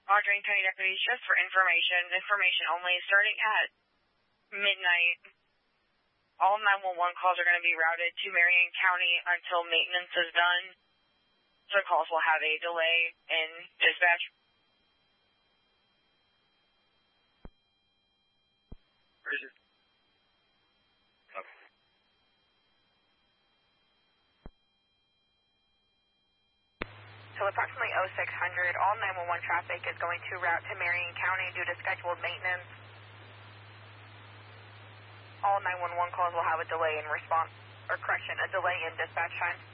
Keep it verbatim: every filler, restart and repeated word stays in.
Audrain County deputies, just for information, information only, starting at midnight, all nine one one calls are going to be routed to Marion County until maintenance is done. So calls will have a delay in dispatch. Where is it? Okay. So approximately oh six hundred, all nine one one traffic is going to route to Marion County due to scheduled maintenance. All nine one one calls will have a delay in response, or correction, a delay in dispatch time.